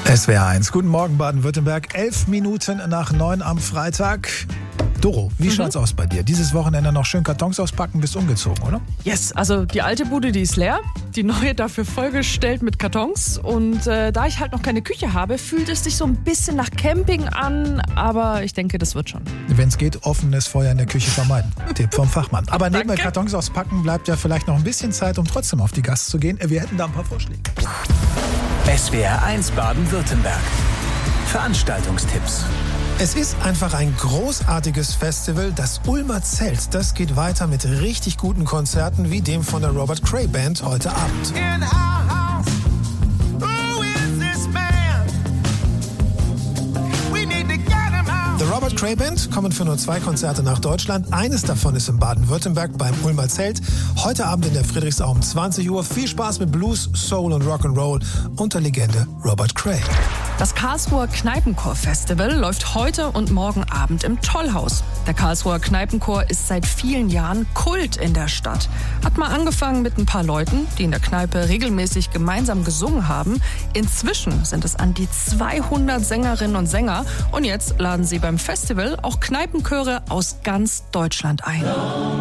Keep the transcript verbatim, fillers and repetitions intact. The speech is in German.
S W R eins. Guten Morgen, Baden-Württemberg. Elf Minuten nach neun am Freitag. Doro, wie mhm. schaut's aus bei dir? Dieses Wochenende noch schön Kartons auspacken, bist umgezogen, oder? Yes, also die alte Bude, die ist leer. Die neue dafür vollgestellt mit Kartons. Und äh, da ich halt noch keine Küche habe, fühlt es sich so ein bisschen nach Camping an. Aber ich denke, das wird schon. Wenn es geht, offenes Feuer in der Küche vermeiden. Tipp vom Fachmann. Aber neben Danke. Kartons auspacken bleibt ja vielleicht noch ein bisschen Zeit, um trotzdem auf die Gas zu gehen. Wir hätten da ein paar Vorschläge. S W R eins Baden-Württemberg. Veranstaltungstipps. Es ist einfach ein großartiges Festival. Das Ulmer Zelt, das geht weiter mit richtig guten Konzerten wie dem von der Robert Cray Band heute Abend. The Robert Cray Band kommen für nur zwei Konzerte nach Deutschland. Eines davon ist in Baden-Württemberg beim Ulmer Zelt. Heute Abend in der Friedrichsau um zwanzig Uhr. Viel Spaß mit Blues, Soul und Rock'n'Roll und der Legende Robert Cray. Das Karlsruher Kneipenchor-Festival läuft heute und morgen Abend im Tollhaus. Der Karlsruher Kneipenchor ist seit vielen Jahren Kult in der Stadt. Hat mal angefangen mit ein paar Leuten, die in der Kneipe regelmäßig gemeinsam gesungen haben. Inzwischen sind es an die zweihundert Sängerinnen und Sänger. Und jetzt laden sie beim Festival auch Kneipenchöre aus ganz Deutschland ein.